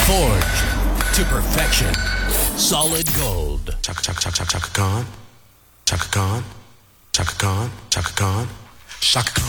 Forged to perfection. Solid gold. Chaka chaka chaka chaka Khan. Chaka Khan. Chaka Khan. Chaka Khan. Chaka Khan.